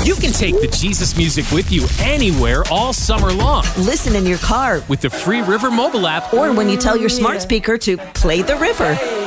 You can take the Jesus music with you anywhere all summer long. Listen in your car with the free River mobile app. or when you tell your smart speaker to play the river.